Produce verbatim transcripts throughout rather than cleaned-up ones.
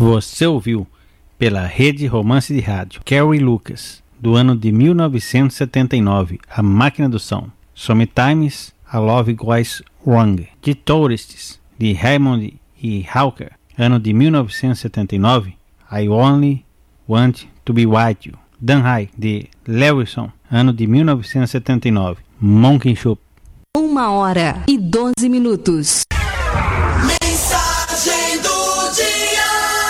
Você ouviu pela Rede Romance de Rádio Carrie Lucas, do ano de mil novecentos e setenta e nove, A Máquina do Som. Sometimes I Love Goes Wrong, de Tourists, de Raymond e Hawker, ano de mil novecentos e setenta e nove, I Only Want to Be With You. Dan High, de Lewison, ano de mil novecentos e setenta e nove, Monkey Shop. Uma hora e doze minutos. Mensagem do dia.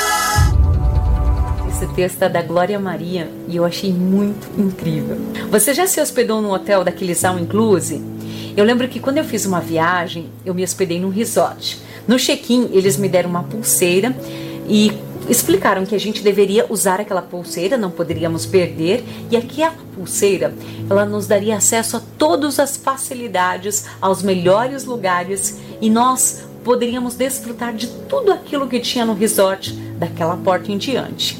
Esse texto é da Glória Maria e eu achei muito incrível. Você já se hospedou num hotel daqueles all inclusive? Eu lembro que quando eu fiz uma viagem, eu me hospedei num resort. No check-in, eles me deram uma pulseira e explicaram que a gente deveria usar aquela pulseira, não poderíamos perder, e aquela pulseira, ela nos daria acesso a todas as facilidades, aos melhores lugares, e nós poderíamos desfrutar de tudo aquilo que tinha no resort, daquela porta em diante.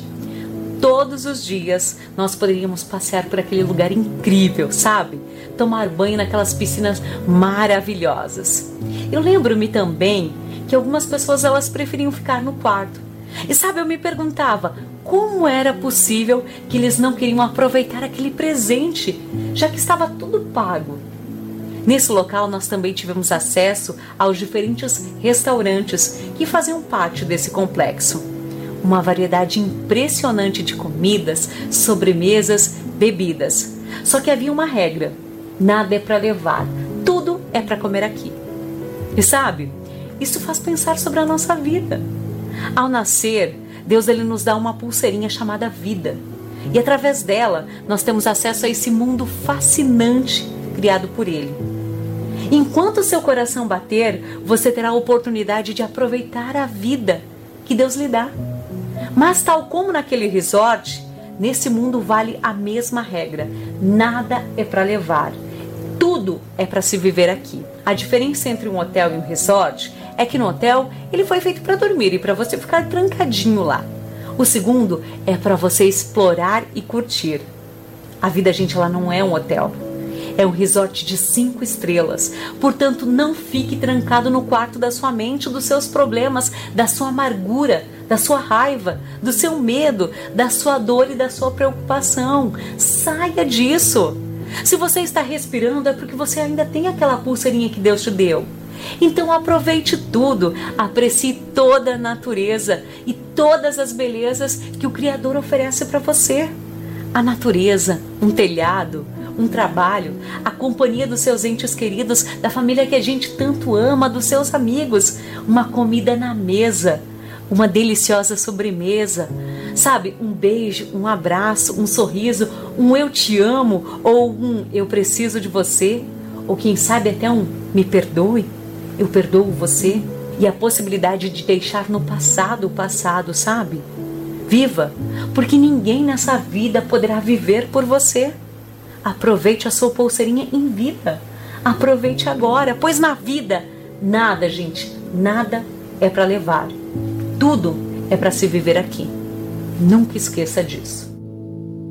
Todos os dias nós poderíamos passear por aquele lugar incrível, sabe? Tomar banho naquelas piscinas maravilhosas. Eu lembro-me também que algumas pessoas elas preferiam ficar no quarto. E sabe, eu me perguntava como era possível que eles não queriam aproveitar aquele presente, já que estava tudo pago. Nesse local nós também tivemos acesso aos diferentes restaurantes que faziam parte desse complexo. Uma variedade impressionante de comidas, sobremesas, bebidas. Só que havia uma regra: nada é para levar, tudo é para comer aqui. E sabe, isso faz pensar sobre a nossa vida. Ao nascer, Deus ele nos dá uma pulseirinha chamada vida. E através dela, nós temos acesso a esse mundo fascinante criado por Ele. Enquanto seu coração bater, você terá a oportunidade de aproveitar a vida que Deus lhe dá. Mas tal como naquele resort, nesse mundo vale a mesma regra. Nada é para levar. Tudo é para se viver aqui. A diferença entre um hotel e um resort é que no hotel ele foi feito para dormir e para você ficar trancadinho lá. O segundo é para você explorar e curtir. A vida, gente, ela não é um hotel. É um resort de cinco estrelas. Portanto, não fique trancado no quarto da sua mente, dos seus problemas, da sua amargura, da sua raiva, do seu medo, da sua dor e da sua preocupação. Saia disso. Se você está respirando é porque você ainda tem aquela pulseirinha que Deus te deu. Então aproveite tudo, aprecie toda a natureza e todas as belezas que o Criador oferece para você. A natureza, um telhado, um trabalho, a companhia dos seus entes queridos, da família que a gente tanto ama, dos seus amigos, uma comida na mesa, uma deliciosa sobremesa, sabe, um beijo, um abraço, um sorriso, um eu te amo ou um eu preciso de você, ou quem sabe até um me perdoe, eu perdoo você, e a possibilidade de deixar no passado o passado, sabe? Viva, porque ninguém nessa vida poderá viver por você. Aproveite a sua pulseirinha em vida. Aproveite agora, pois na vida, nada, gente, nada é para levar. Tudo é para se viver aqui. Nunca esqueça disso.